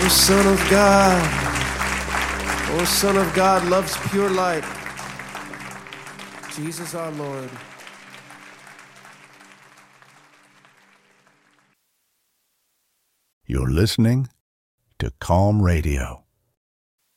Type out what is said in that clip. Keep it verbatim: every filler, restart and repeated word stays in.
O Son of God, O Son of God loves pure light. Jesus our Lord. You're listening to Calm Radio.